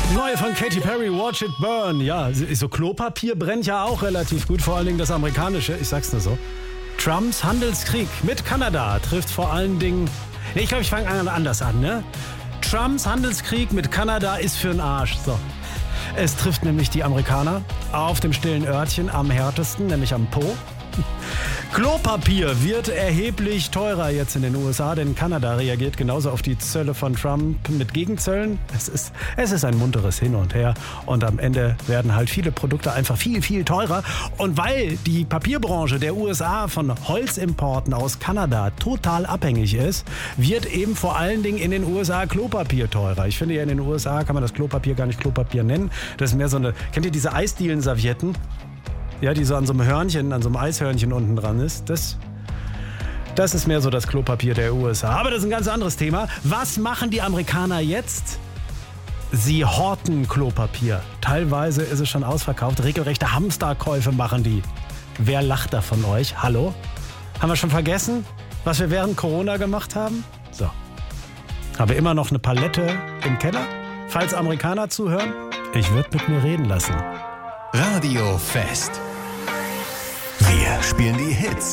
Neue von Katy Perry, Watch It Burn. Ja, so Klopapier brennt ja auch relativ gut, vor allen Dingen das amerikanische, ich sag's nur so. Trumps Handelskrieg mit Kanada trifft vor allen Dingen... Nee, ich glaube, ich fange anders an, ne? Trumps Handelskrieg mit Kanada ist für'n Arsch. So. Es trifft nämlich die Amerikaner auf dem stillen Örtchen am härtesten, nämlich am Po. Klopapier wird erheblich teurer jetzt in den USA, denn Kanada reagiert genauso auf die Zölle von Trump mit Gegenzöllen. Es ist ein munteres Hin und Her und am Ende werden halt viele Produkte einfach viel, viel teurer. Und weil die Papierbranche der USA von Holzimporten aus Kanada total abhängig ist, wird eben vor allen Dingen in den USA Klopapier teurer. Ich finde ja, in den USA kann man das Klopapier gar nicht Klopapier nennen. Das ist mehr so eine, kennt ihr diese Eisdielen-Servietten? Ja, die so an so einem Hörnchen, an so einem Eishörnchen unten dran ist. Das ist mehr so das Klopapier der USA. Aber das ist ein ganz anderes Thema. Was machen die Amerikaner jetzt? Sie horten Klopapier. Teilweise ist es schon ausverkauft. Regelrechte Hamsterkäufe machen die. Wer lacht da von euch? Hallo? Haben wir schon vergessen, was wir während Corona gemacht haben? So. Habe immer noch eine Palette im Keller? Falls Amerikaner zuhören, ich würde mit mir reden lassen. Radio Fest. Wir spielen die Hits